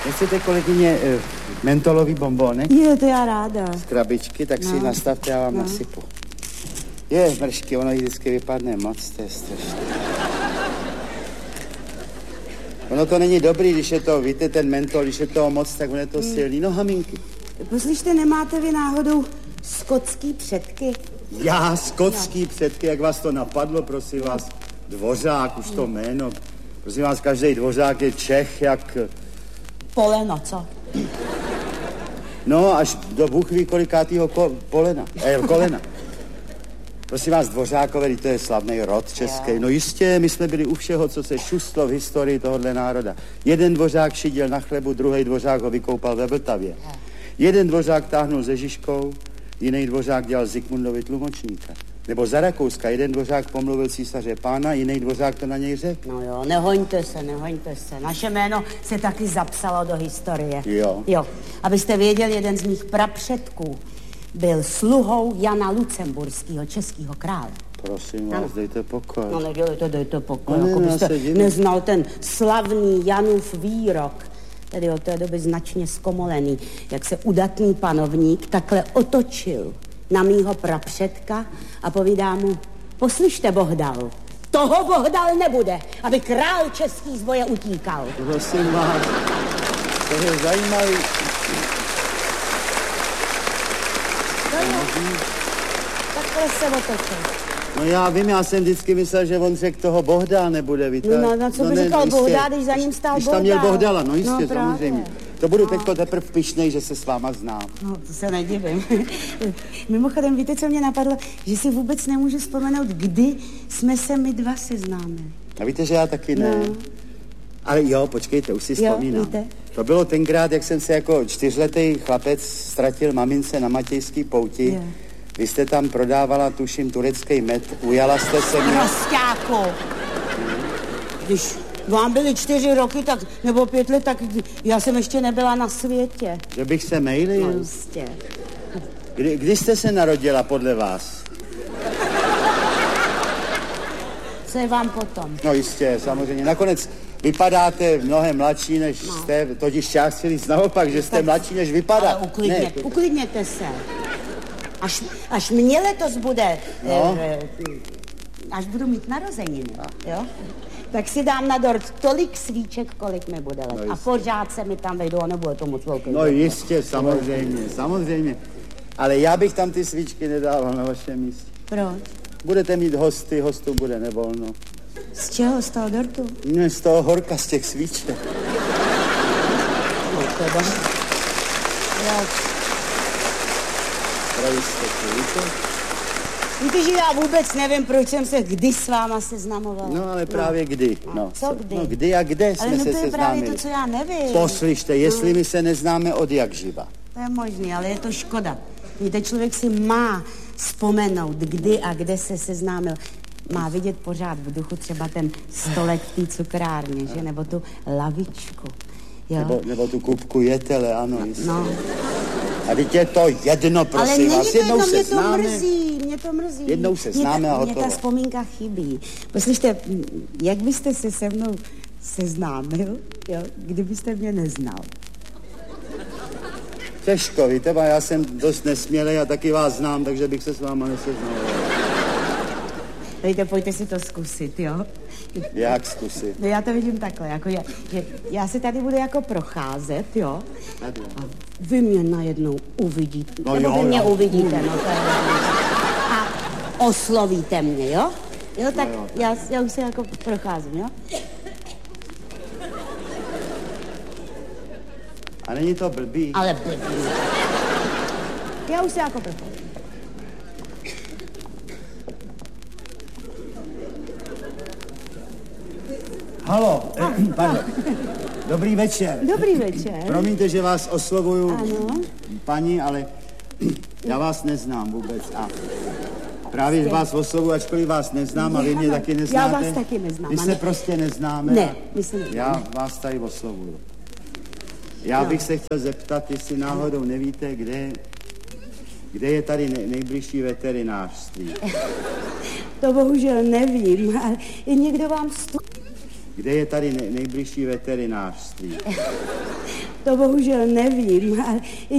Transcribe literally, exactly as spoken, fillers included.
Nechcete, kolegyně, mentolový bonbónek? Je, to já ráda. Z krabičky, tak no. si ji nastavte, já vám no. nasypu. Je, mršky, ono jí vždycky vypadne moc, to je strašné. Ono to není dobrý, když je to, víte, ten mentol, když je toho moc, tak on je to hmm. silný. No, haminky. Poslyšte, nemáte vy náhodou skotský předky? Já, skotský no. předky, jak vás to napadlo, prosím vás. Dvořák, už to jméno. Prosím vás, každý dvořák je Čech, jak... Poleno, co? No, až do Bůh ví kolikátýho ko, polena, eh, kolena. Prosím vás, Dvořákové, to je slavný rod český. No jistě, my jsme byli u všeho, co se šustlo v historii tohohle národa. Jeden Dvořák šidil na chlebu, druhý Dvořák ho vykoupal ve Vltavě. Jeden Dvořák táhnul se Žižkou, jiný Dvořák dělal Zikmundovi tlumočníka. Nebo za Rakouska, jeden Dvořák pomluvil císaře pána, jiný Dvořák to na něj řekl. No jo, nehoňte se, nehoňte se. Naše jméno se taky zapsalo do historie. Jo. Jo. Abyste věděli, jeden z mých prapředků byl sluhou Jana Lucemburského, českého krále. Prosím vás, ano. dejte pokoj. No nedělejte, dejte pokoj. No, jako ne, byste neznal ten slavný Janův výrok, tedy od té doby značně zkomolený, jak se udatný panovník takhle otočil na mýho prapředka a povídá mu, poslyšte, Bohdal, toho Bohdal nebude, aby král český z boje utíkal. Prosím vás, to je zajímavý. No jo, takhle se otočil. No já vím, já jsem vždycky myslel, že on řekl toho Bohdal nebude, víte. No, no, no co by no, říkal Bohdal, když za ním stál když Bohdal. Když tam měl Bohdala, no jistě, no, samozřejmě. To budu no. teďko teprve pyšnej, že se s váma znám. No, to se nedivím. Mimochodem, víte, co mě napadlo? Že si vůbec nemůžu vzpomenout, kdy jsme se my dva seznámili. A víte, že já taky ne. No. Ale jo, počkejte, už si vzpomínám. Jo, víte? To bylo tenkrát, jak jsem se jako čtyřletý chlapec ztratil mamince na Matějský pouti. Jo. Vy jste tam prodávala, tuším, turecký med. Ujala jste se mě... Prosťáku! Když vám byly čtyři roky, tak, nebo pět let, tak já jsem ještě nebyla na světě. Že bych se mejlil? No jistě. Kdy, kdy jste se narodila podle vás? Co je vám potom? No jistě, samozřejmě. Nakonec vypadáte mnohem mladší, než no. jste, totiž já chci říct naopak, že jste tak, mladší, než vypadá. Ale uklidně, ne, uklidněte se. Až, až mě letos bude, no. eh, až budu mít narozeniny, jo? Tak si dám na dort tolik svíček, kolik mi bude let. No a pořád se mi tam vejdou a nebude to moc velký. No jistě, samozřejmě, samozřejmě. Ale já bych tam ty svíčky nedával na vašem místě. Proč? Budete mít hosty, hostů bude nevolno. Z čeho? Z toho dortu? Ne, z toho horka, z těch svíček. No teda. Já... Víte? Víte, že já vůbec nevím, proč jsem se kdy s váma seznamovala. No, ale právě no. kdy. No. Co kdy? No, kdy a kde jsme ale no, se to je seznámili. právě to, co já nevím. Poslyšte, jestli no. my se neznáme od jak živa. To je možný, ale je to škoda. Víte, člověk si má vzpomenout, kdy a kde se seznámil. Má vidět pořád v duchu třeba ten stolek v té cukrárně, že? Nebo tu lavičku. Jo? Nebo, nebo tu kupku jetele, ano. No. A teď je to jedno, prosím ale vás. Jednou to, se mě to známe. mrzí, mě to mrzí. Jednou se známe mě a ta, hotovo. Mě ta vzpomínka chybí. Poslyšte, jak byste se se mnou seznámil, jo, kdybyste mě neznal? Těžko, víte, já jsem dost nesmělej a taky vás znám, takže bych se s váma neseznal. Dejte, pojďte si to zkusit, jo? Jak zkusit? No já to vidím takhle, jako já, že já se tady budu jako procházet, jo? A vy mě najednou uvidíte, no nebo jo, vy mě jo. uvidíte, no to je a oslovíte mě, jo? Jo, tak no jo. Já, já už se jako procházím, jo? A není to blbý? Ale blbý. Já už se jako procházím. Halo, eh, pardon. Dobrý večer. Dobrý večer. Promiňte, že vás oslovuju, ano. paní, ale já vás neznám vůbec. A právě vás oslovuju, ačkoliv vás neznám a vy mě taky neznáte. Já vás taky neznám. My se ne. prostě neznáme. Ne, my se neznáme. Já vás tady oslovuju. Já no. bych se chtěl zeptat, jestli náhodou nevíte, kde, kde je tady nej, nejbližší veterinářství. To bohužel nevím, ale někdo vám vstup... Kde je tady nej, nejbližší veterinářství? to bohužel nevím, ale